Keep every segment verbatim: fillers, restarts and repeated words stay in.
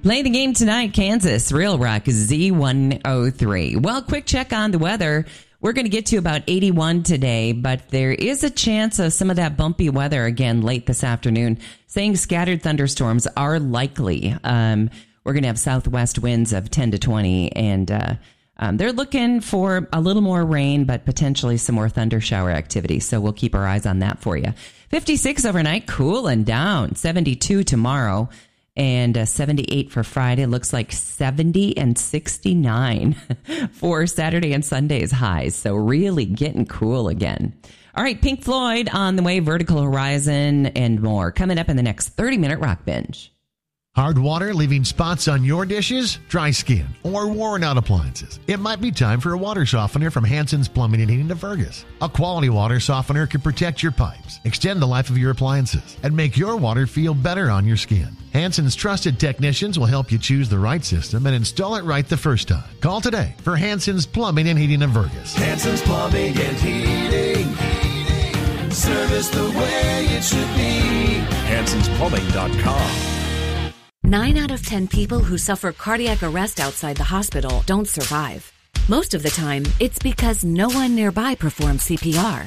Play the game tonight, Kansas. Real Rock Z one oh three. Well, quick check on the weather. We're going to get to about eighty-one today, but there is a chance of some of that bumpy weather again late this afternoon, saying scattered thunderstorms are likely. Um, we're going to have southwest winds of ten to twenty, and uh, um, they're looking for a little more rain, but potentially some more thunder shower activity. So we'll keep our eyes on that for you. fifty-six overnight, cooling down. seventy-two tomorrow. And uh, seventy-eight for Friday. Looks like seventy and sixty-nine for Saturday and Sunday's highs. So really getting cool again. All right, Pink Floyd on the way, Vertical Horizon and more. Coming up in the next thirty-minute Rock Binge. Hard water leaving spots on your dishes, dry skin, or worn out appliances. It might be time for a water softener from Hanson's Plumbing and Heating of Fergus. A quality water softener can protect your pipes, extend the life of your appliances, and make your water feel better on your skin. Hanson's trusted technicians will help you choose the right system and install it right the first time. Call today for Hanson's Plumbing and Heating of Fergus. Hanson's Plumbing and Heating. Heating. Service the way it should be. Hansons Plumbing dot com. Nine out of ten people who suffer cardiac arrest outside the hospital don't survive. Most of the time, it's because no one nearby performs C P R.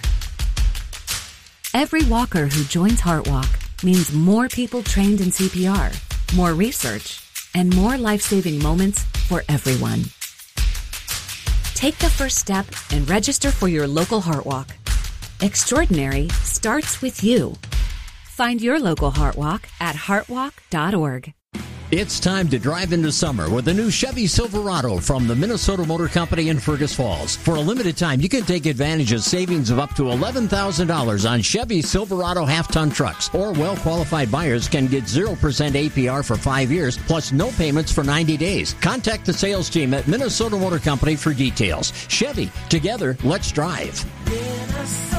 Every walker who joins HeartWalk means more people trained in C P R, more research, and more life-saving moments for everyone. Take the first step and register for your local HeartWalk. Extraordinary starts with you. Find your local HeartWalk at heartwalk dot org. It's time to drive into summer with the new Chevy Silverado from the Minnesota Motor Company in Fergus Falls. For a limited time, you can take advantage of savings of up to eleven thousand dollars on Chevy Silverado half-ton trucks. Or well-qualified buyers can get zero percent A P R for five years, plus no payments for ninety days. Contact the sales team at Minnesota Motor Company for details. Chevy, together, let's drive. Minnesota.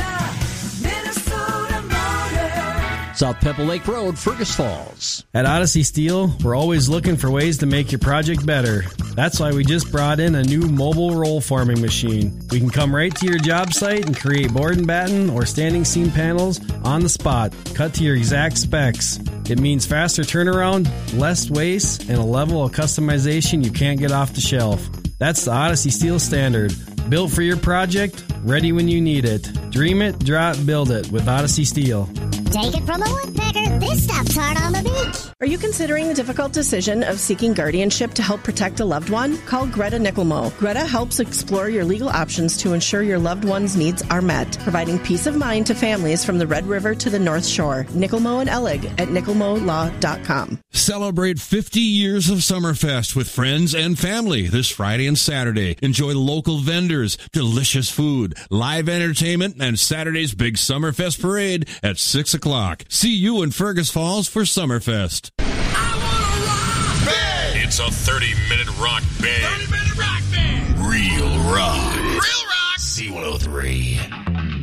South Pebble Lake Road, Fergus Falls. At Odyssey Steel, we're always looking for ways to make your project better. That's why we just brought in a new mobile roll forming machine. We can come right to your job site and create board and batten or standing seam panels on the spot, cut to your exact specs. It means faster turnaround, less waste, and a level of customization you can't get off the shelf. That's the Odyssey Steel standard. Built for your project, ready when you need it. Dream it, draw it, build it with Odyssey Steel. Take it from a woodpecker, this stuff's hard on the beach. Are you considering the difficult decision of seeking guardianship to help protect a loved one? Call Greta Nickelmo. Greta helps explore your legal options to ensure your loved one's needs are met, providing peace of mind to families from the Red River to the North Shore. Nickelmo and Ellig at nickelmo law dot com. Celebrate fifty years of Summerfest with friends and family this Friday and Saturday. Enjoy local vendors, delicious food, live entertainment, and Saturday's big Summerfest parade at six o'clock. See you in Fergus Falls for Summerfest. I wanna rock band. It's a thirty-minute rock band. thirty-minute rock band. Real rock. Real rock. Z one oh three.